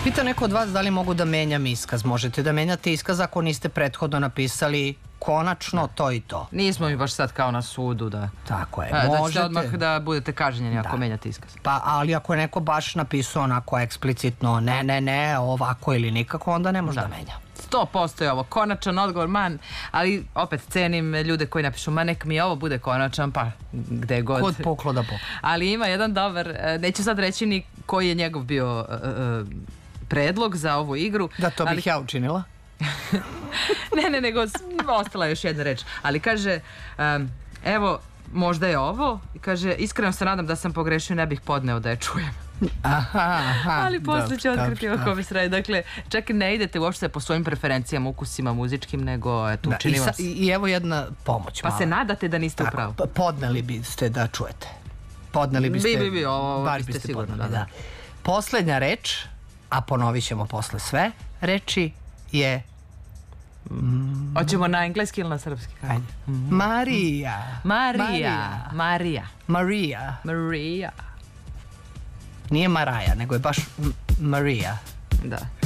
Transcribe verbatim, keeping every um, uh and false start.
Pita neko od vas da li mogu da menjam iskaz. Možete da menjate iskaz ako niste prethodno napisali konačno to i to. Nismo mi baš sad kao na sudu da... Tako je, da možete... ćete odmah da budete kažnjeni ako menjate iskaz. Pa, ali ako je neko baš napisao onako eksplicitno ne, ne, ne, ovako ili nikako, onda ne može da menja. sto posto je ovo konačan odgovor, man, ali opet cenim ljude koji napišu, ma nek mi ovo bude konačan, pa gde god. Kod puklo da puklo. Ali ima jedan dobar, neću sad reći ni koji je njegov bio predlog za ovu igru. Da, to bih ja učinila. Ne, ne, nego ostala još jedna reč. Ali kaže, evo, možda je ovo, kaže, iskreno se nadam da sam pogrešio, ne bih podneo da je čujem. Aha, aha. Ali posle će otkriti o kome se radi. Dakle, čak ne idete uopšte po svojim preferencijama, ukusima muzičkim, nego eto, učini vas. I evo jedna pomoć. Pa se nadate da niste u pravu. Podneli biste da čujete. Podneli biste... Bi, bi, bi, ovo biste sigurno, da, da. Poslednja reč, a ponovit ćemo posle sve reči, je... Hoćemo na engleski ili na srpski? Ajde. Marija. Marija. Marija. Marija. Marija. Nije Maraja, nego je baš Marija. Da.